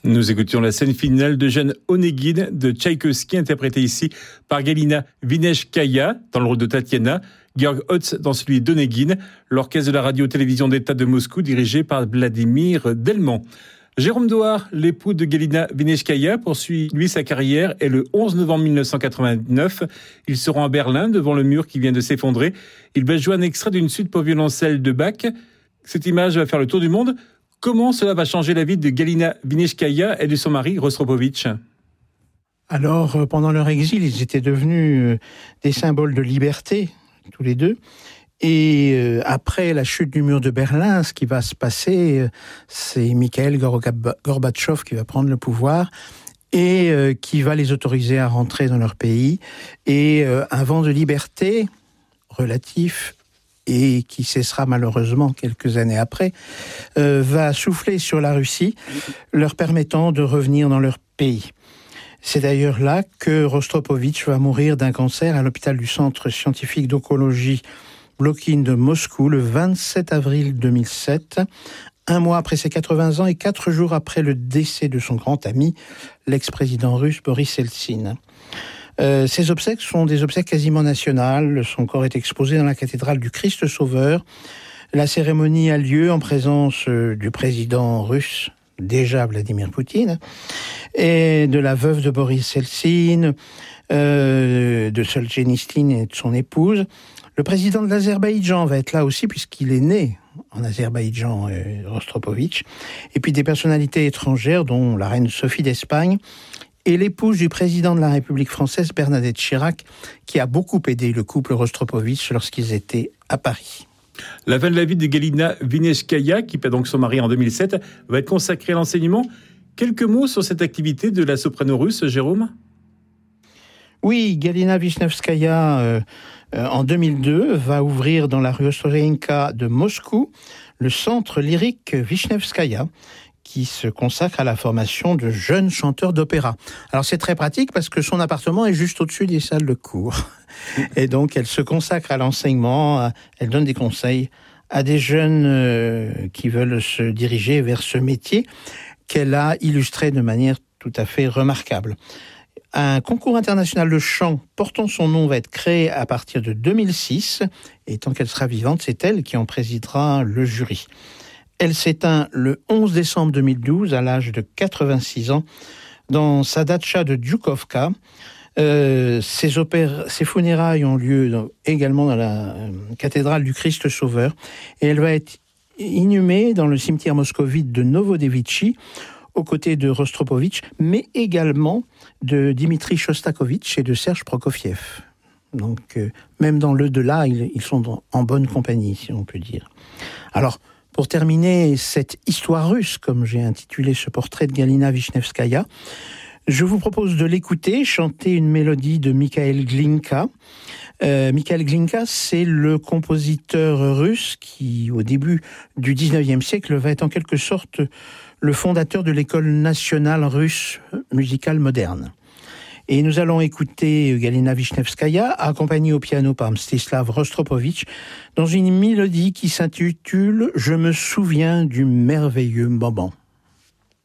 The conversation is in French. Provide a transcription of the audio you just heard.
Nous écoutions la scène finale de Jeanne Onegin de Tchaïkovski, interprétée ici par Galina Vineshkaya dans le rôle de Tatiana, Georg Hotz dans celui d'Onegin, l'orchestre de la radio-télévision d'État de Moscou dirigé par Vladimir Delman. Jérôme Doar, l'époux de Galina Vineshkaya, poursuit lui sa carrière et le 11 novembre 1989, il se rend à Berlin devant le mur qui vient de s'effondrer. Il va jouer un extrait d'une suite pour violoncelle de Bach. Cette image va faire le tour du monde. Comment cela va changer la vie de Galina Vineshkaya et de son mari Rostropovitch ? Alors, pendant leur exil, ils étaient devenus des symboles de liberté, tous les deux. Et après la chute du mur de Berlin, ce qui va se passer, c'est Mikhail Gorbatchev qui va prendre le pouvoir et qui va les autoriser à rentrer dans leur pays. Et un vent de liberté relatif, et qui cessera malheureusement quelques années après, va souffler sur la Russie, leur permettant de revenir dans leur pays. C'est d'ailleurs là que Rostropovitch va mourir d'un cancer à l'hôpital du Centre scientifique d'oncologie Blokhin de Moscou le 27 avril 2007, un mois après ses 80 ans et 4 jours après le décès de son grand ami, l'ex-président russe Boris Eltsine. Ces obsèques sont des obsèques quasiment nationales. Son corps est exposé dans la cathédrale du Christ Sauveur. La cérémonie a lieu en présence du président russe, déjà Vladimir Poutine, et de la veuve de Boris Eltsine, de Solzhenitsyn et de son épouse. Le président de l'Azerbaïdjan va être là aussi, puisqu'il est né en Azerbaïdjan, Rostropovitch. Et puis des personnalités étrangères, dont la reine Sophie d'Espagne, et l'épouse du président de la République française, Bernadette Chirac, qui a beaucoup aidé le couple Rostropovitch lorsqu'ils étaient à Paris. La fin de la vie de Galina Vineshkaya, qui perd donc son mari en 2007, va être consacrée à l'enseignement. Quelques mots sur cette activité de la soprano russe, Jérôme ? Oui, Galina Vineshkaya, en 2002, va ouvrir dans la rue Ostrovenka de Moscou le centre lyrique Vishnevskaya, qui se consacre à la formation de jeunes chanteurs d'opéra. Alors c'est très pratique parce que son appartement est juste au-dessus des salles de cours. Et donc elle se consacre à l'enseignement, elle donne des conseils à des jeunes qui veulent se diriger vers ce métier qu'elle a illustré de manière tout à fait remarquable. Un concours international de chant portant son nom va être créé à partir de 2006, et tant qu'elle sera vivante, c'est elle qui en présidera le jury. Elle s'éteint le 11 décembre 2012 à l'âge de 86 ans dans sa datcha de Djukovka. Ses funérailles ont lieu également dans la cathédrale du Christ Sauveur, et elle va être inhumée dans le cimetière moscovite de Novodevitchi aux côtés de Rostropovitch, mais également de Dimitri Shostakovich et de Serge Prokofiev. Donc même dans l'au-delà, ils sont en bonne compagnie, si on peut dire. Alors, pour terminer cette histoire russe, comme j'ai intitulé ce portrait de Galina Vineshkaya, je vous propose de l'écouter chanter une mélodie de Mikhail Glinka. Mikhail Glinka, c'est le compositeur russe qui, au début du 19e siècle, va être en quelque sorte le fondateur de l'école nationale russe musicale moderne. Et nous allons écouter Galina Vineshkaya, accompagnée au piano par Mstislav Rostropovitch, dans une mélodie qui s'intitule « Je me souviens du merveilleux moment ».